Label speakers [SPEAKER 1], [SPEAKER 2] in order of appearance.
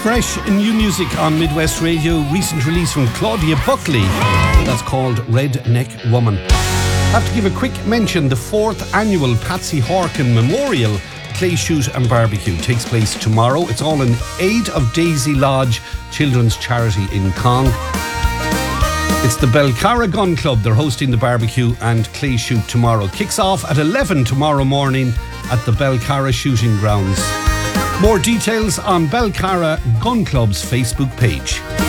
[SPEAKER 1] Fresh new music on Midwest Radio. Recent release from Claudia Buckley. That's called Redneck Woman. I have to give a quick mention. The 4th annual Patsy Horkin Memorial Clay Shoot and Barbecue takes place tomorrow. It's all in aid of Daisy Lodge Children's Charity in Cong. It's the Belcarra Gun Club. They're hosting the barbecue and clay shoot tomorrow. Kicks off at 11 tomorrow morning at the Belcarra Shooting Grounds. More details on Belcarra Gun Club's Facebook page.